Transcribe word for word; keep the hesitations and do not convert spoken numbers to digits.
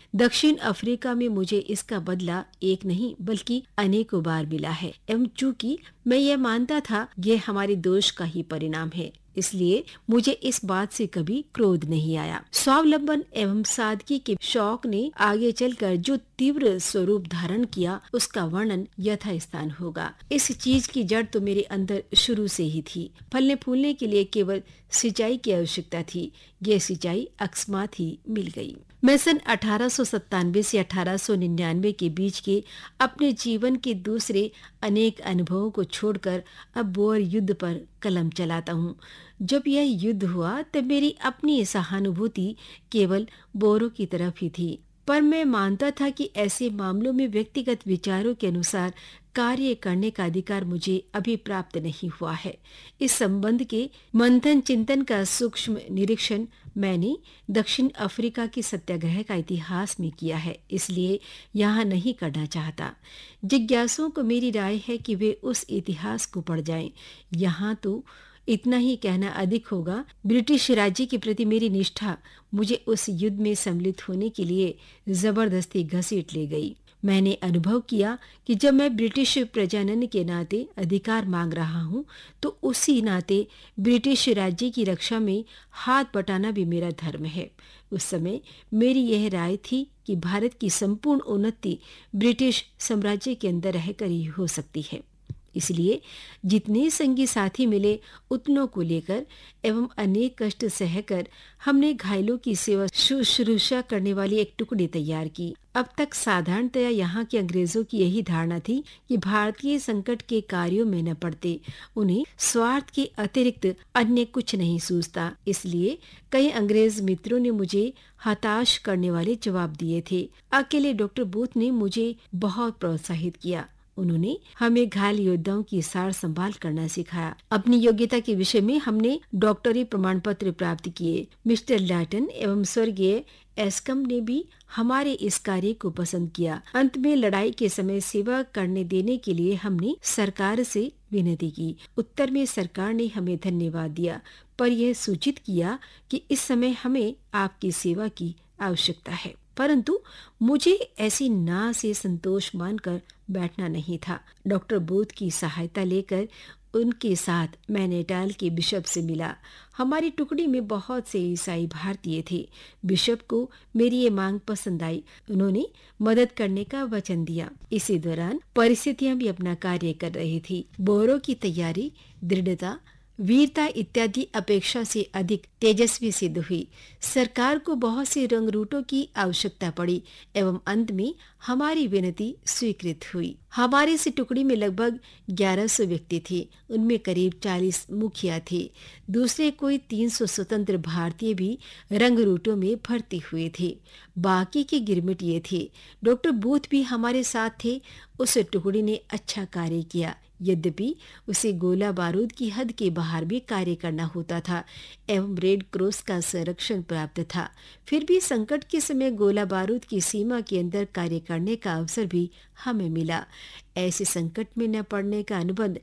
दक्षिण अफ्रीका में मुझे इसका बदला एक नहीं बल्कि अनेकों बार मिला है, एवं चूंकि मैं ये मानता था ये हमारे दोष का ही परिणाम है, इसलिए मुझे इस बात से कभी क्रोध नहीं आया। स्वावलंबन एवं सादगी के शौक ने आगे चलकर जो तीव्र स्वरूप धारण किया उसका वर्णन यथास्थान होगा। इस चीज की जड़ तो मेरे अंदर शुरू से ही थी। फलने फूलने के लिए केवल सिंचाई की आवश्यकता थी। ये सिंचाई अकस्मात ही मिल गई। मैं सन अठारह सौ सत्तानवे से अठारह सौ निन्यानवे के बीच के अपने जीवन के दूसरे अनेक अनुभवों को छोड़कर अब बोअर युद्ध पर कलम चलाता हूँ। जब यह युद्ध हुआ तब मेरी अपनी सहानुभूति केवल बोरों की तरफ ही थी, पर मैं मानता था कि ऐसे मामलों में व्यक्तिगत विचारों के अनुसार कार्य करने का अधिकार मुझे अभी प्राप्त नहीं हुआ है। इस संबंध के मंथन चिंतन का सूक्ष्म निरीक्षण मैंने दक्षिण अफ्रीका की सत्याग्रह का इतिहास में किया है, इसलिए यहाँ नहीं करना चाहता। जिज्ञासुओं को मेरी राय है कि वे उस इतिहास को पढ़ जाएं। यहाँ तो इतना ही कहना अधिक होगा। ब्रिटिश राज्य के प्रति मेरी निष्ठा मुझे उस युद्ध में सम्मिलित होने के लिए जबरदस्ती घसीट ले गई। मैंने अनुभव किया कि जब मैं ब्रिटिश प्रजनन के नाते अधिकार मांग रहा हूँ तो उसी नाते ब्रिटिश राज्य की रक्षा में हाथ बटाना भी मेरा धर्म है। उस समय मेरी यह राय थी कि भारत की संपूर्ण उन्नति ब्रिटिश साम्राज्य के अंदर रहकर ही हो सकती है। इसलिए जितने संगी साथी मिले उतनों को लेकर एवं अनेक कष्ट सहकर हमने घायलों की सेवा शुश्रूषा करने वाली एक टुकड़ी तैयार की। अब तक साधारणतया यहाँ के अंग्रेजों की यही धारणा थी कि भारतीय संकट के कार्यों में न पड़ते, उन्हें स्वार्थ के अतिरिक्त अन्य कुछ नहीं सूझता। इसलिए कई अंग्रेज मित्रों ने मुझे हताश करने वाले जवाब दिए थे। अकेले डॉक्टर बूथ ने मुझे बहुत प्रोत्साहित किया। उन्होंने हमें घायल योद्धाओं की सार संभाल करना सिखाया। अपनी योग्यता के विषय में हमने डॉक्टरी प्रमाण पत्र प्राप्त किए। मिस्टर लैटन एवं स्वर्गीय एस्कम ने भी हमारे इस कार्य को पसंद किया। अंत में लड़ाई के समय सेवा करने देने के लिए हमने सरकार से विनती की। उत्तर में सरकार ने हमें धन्यवाद दिया, पर यह सूचित किया कि इस समय हमें आपकी सेवा की आवश्यकता है। परंतु मुझे ऐसी ना से संतोष मानकर बैठना नहीं था। डॉक्टर बूथ की सहायता लेकर उनके साथ मैं नेटाल के बिशप से मिला। हमारी टुकड़ी में बहुत से ईसाई भारतीय थे। बिशप को मेरी ये मांग पसंद आई। उन्होंने मदद करने का वचन दिया। इसी दौरान परिस्थितियां भी अपना कार्य कर रही थी। बोरों की तैयारी, दृढ़ता, वीरता इत्यादि अपेक्षा से अधिक तेजस्वी सिद्ध हुई। सरकार को बहुत से रंग रूटों की आवश्यकता पड़ी एवं अंत में हमारी विनती स्वीकृत हुई। हमारी इस टुकड़ी में लगभग ग्यारह सौ व्यक्ति थे। उनमें करीब चालीस मुखिया थे। दूसरे कोई तीन सौ स्वतंत्र भारतीय भी रंग रूटों में भर्ती हुए थे। बाकी के गिरमिट ये थे। डॉक्टर बूथ भी हमारे साथ थे। उस टुकड़ी ने अच्छा कार्य किया। यद्यपि उसे गोला बारूद की हद के बाहर भी कार्य करना होता था एवं रेड क्रॉस का संरक्षण प्राप्त था, फिर भी संकट के समय गोला बारूद की सीमा के अंदर कार्य करने का अवसर भी हमें मिला। ऐसे संकट में न पड़ने का अनुबंध